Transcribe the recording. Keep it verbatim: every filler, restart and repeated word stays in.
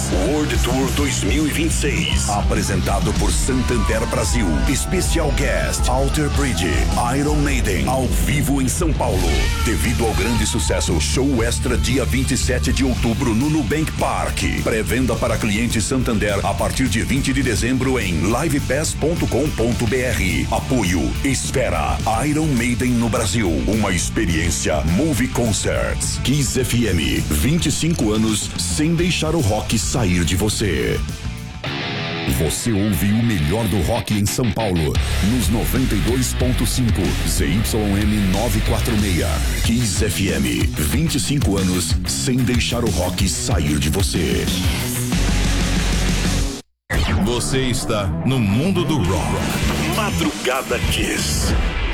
World Tour dois mil e vinte e seis. Apresentado por Santander Brasil. Special Guest Alter Bridge, Iron Maiden, ao vivo em São Paulo. Devido ao grande sucesso, show extra dia vinte e sete de outubro no Nubank Park. Pré-venda para clientes Santander a partir de vinte de dezembro em livepass ponto com ponto br. Apoio Esfera, Iron Maiden no Brasil. Uma experiência Movie Concerts. Kiss F M, vinte e cinco anos sem deixar o rock sair de você. Você ouve o melhor do rock em São Paulo, nos noventa e dois ponto cinco, Z Y M novecentos e quarenta e seis. Kiss F M, vinte e cinco anos sem deixar o rock sair de você. Você está no mundo do rock. Madrugada Kiss.